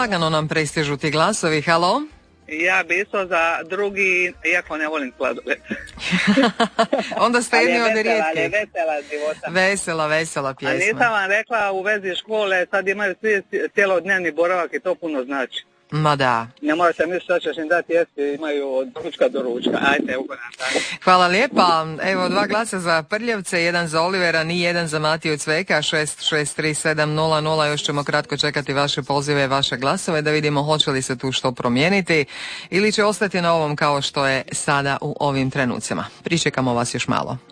lagano nam pristižu ti glasovi. Halo? Ja bi isto za drugi, iako ne volim sladoled. Onda ste jedni od rijetkih. Ali je vesela života. Vesela pjesma. A nisam vam rekla u vezi škole, sad imaju svi cijelodnevni boravak i to puno znači. Ma da. Ne morate misliti što ćeš im dati jesti, imaju od ručka do ručka. Ajde, ugodan dan. Hvala lijepa. Evo 2 glasa za Prljevce, 1 za Olivera, ni 1 za Matiju Cveka, 663700. Još ćemo kratko čekati vaše pozive, vaše glasove da vidimo hoće li se tu što promijeniti ili će ostati na ovom kao što je sada u ovim trenucima. Pričekamo vas još malo.